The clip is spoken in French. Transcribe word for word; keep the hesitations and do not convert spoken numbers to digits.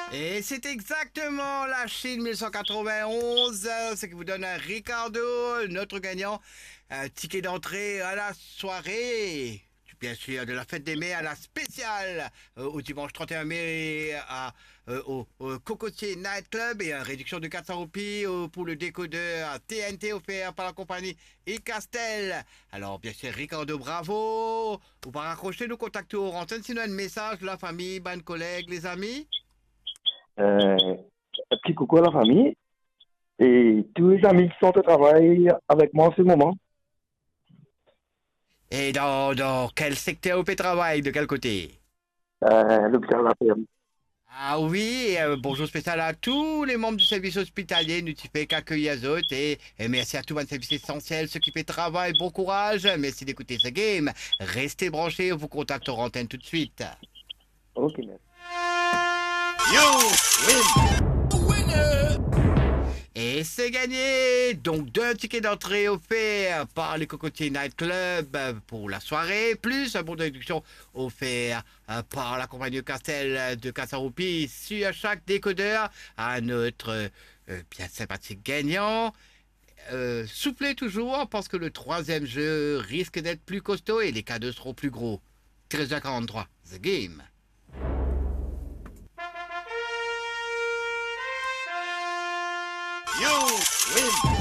Et c'est exactement la Chine mille cent quatre-vingt-onze, euh, ce qui vous donne un Ricardo, notre gagnant, un ticket d'entrée à la soirée, bien sûr, de la fête des mets à la spéciale, euh, au dimanche trente et un mai à, euh, au, au Cocotier Night Club et une réduction de quatre cents roupies euh, pour le décodeur T N T offert par la compagnie E-Castel. Alors, bien sûr, Ricardo, bravo. Vous pouvez raccrocher, nous contacter au antenne, sinon un message de la famille, bonnes collègues, les amis. Euh, un petit coucou à la famille et tous les amis qui sont au travail avec moi en ce moment. Et dans, dans quel secteur vous travail? De quel côté? Euh, l'hôpital La Ferme. Ah oui, euh, bonjour spécial à tous les membres du service hospitalier, nous t'y fait qu'accueillir les autres et, et merci à tout le service essentiel, ceux qui fait travail, bon courage, merci d'écouter ce game. Restez branchés, on vous contacte en antenne tout de suite. Ok, merci. You win! Et c'est gagné! Donc deux tickets d'entrée offerts par les Cocotiers Night Club pour la soirée, plus un bon de réduction offert euh, par la compagnie Castel de quatre cents roupies sur chaque décodeur à notre euh, bien sympathique gagnant. Euh, soufflez toujours parce que le troisième jeu risque d'être plus costaud et les cadeaux seront plus gros. treize heures quarante-trois, The Game. You win!